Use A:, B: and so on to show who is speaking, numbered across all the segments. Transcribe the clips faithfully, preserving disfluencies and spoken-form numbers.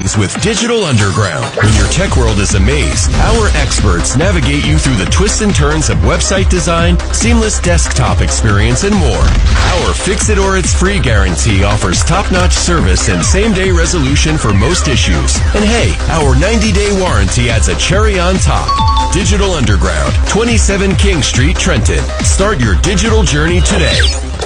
A: things with Digital Underground. When your tech world is a maze, our experts navigate you through the twists and turns of website design, seamless desktop experience, and more. Our Fix It or It's Free guarantee offers top-notch service and same-day resolution for most issues. And hey, our ninety-day warranty adds a cherry on top. Digital Underground, twenty-seven King Street, Trenton. Start your digital journey today.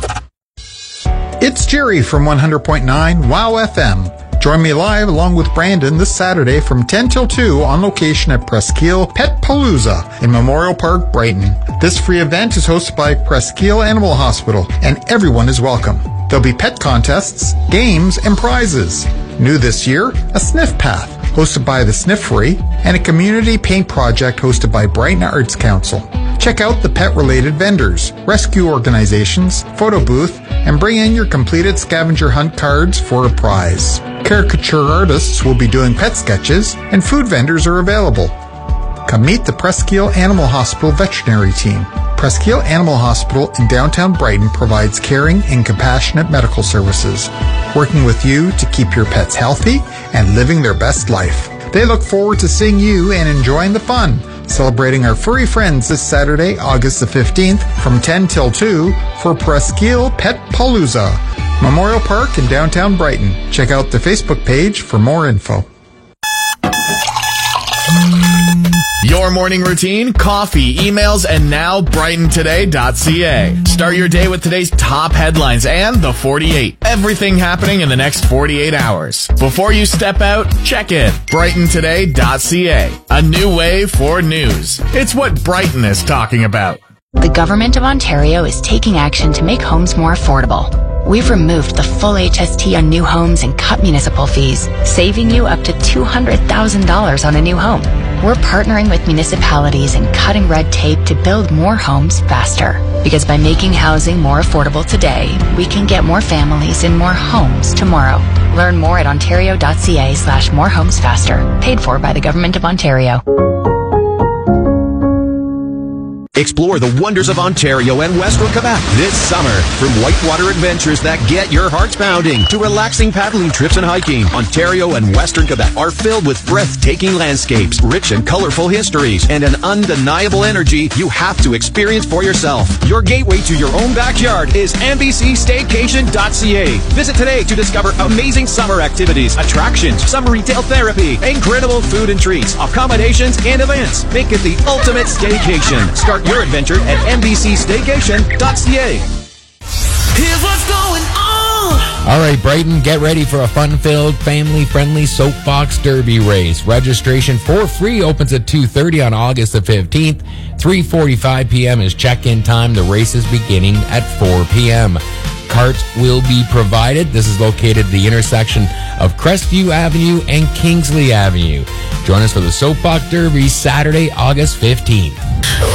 B: It's Jerry from one hundred point nine WOW F M. Join me live along with Brandon this Saturday from ten till two on location at Presqu'île Pet Palooza in Memorial Park, Brighton. This free event is hosted by Presqu'île Animal Hospital, and everyone is welcome. There'll be pet contests, games, and prizes. New this year, a sniff path hosted by the Sniffery and a community paint project hosted by Brighton Arts Council. Check out the pet-related vendors, rescue organizations, photo booth, and bring in your completed scavenger hunt cards for a prize. Caricature artists will be doing pet sketches, and food vendors are available. Come meet the Presqu'île Animal Hospital veterinary team. Presqu'île Animal Hospital in downtown Brighton provides caring and compassionate medical services, working with you to keep your pets healthy and living their best life. They look forward to seeing you and enjoying the fun, celebrating our furry friends this Saturday, August the fifteenth, from ten till two for Presqu'île Pet Palooza, Memorial Park in downtown Brighton. Check out the Facebook page for more info.
C: Your morning routine, coffee, emails, and now Brighton Today dot C A. Start your day with today's top headlines and the forty-eight. Everything happening in the next forty-eight hours. Before you step out, check in. Brighton Today dot C A. A new way for news. It's what Brighton is talking about.
D: The Government of Ontario is taking action to make homes more affordable. We've removed the full H S T on new homes and cut municipal fees, saving you up to two hundred thousand dollars on a new home. We're partnering with municipalities and cutting red tape to build more homes faster. Because by making housing more affordable today, we can get more families in more homes tomorrow. Learn more at ontario dot c a slash more homes faster. Paid for by the Government of Ontario.
E: Explore the wonders of Ontario and Western Quebec this summer. From whitewater adventures that get your hearts pounding to relaxing paddling trips and hiking, Ontario and Western Quebec are filled with breathtaking landscapes, rich and colorful histories, and an undeniable energy you have to experience for yourself. Your gateway to your own backyard is N B C Staycation dot C A. Visit today to discover amazing summer activities, attractions, summer retail therapy, incredible food and treats, accommodations, and events. Make it the ultimate staycation. Start your adventure at N B C Staycation dot C A.
F: Here's what's going on.
G: All right, Brighton, get ready for a fun-filled, family-friendly soapbox derby race. Registration for free opens at two thirty on August the fifteenth. three forty-five p.m. is check-in time. The race is beginning at four p.m. Carts will be provided. This is located at the intersection of Crestview Avenue and Kingsley Avenue. Join us for the Soapbox Derby Saturday, August fifteenth.